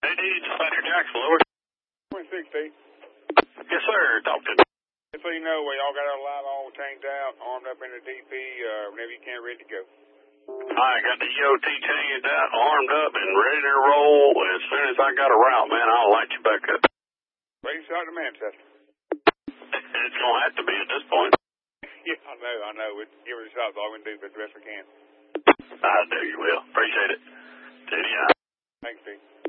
Hey, D, just out here, Jackson, Lower. 2060. Yes, sir. Talk to me. Just so you know, we all got our light all tanked out, armed up in the DP, whenever you can, ready to go. I got the EOT chained out, armed up, and ready to roll. As soon as I got a route, man, I'll light you back up. Ready to start the Manchester. It's going to have to be at this point. Yeah, I know. We'll give it a shot. That's all we can do, but the best we can. I do, you will. Appreciate it. See ya. Thanks, Steve.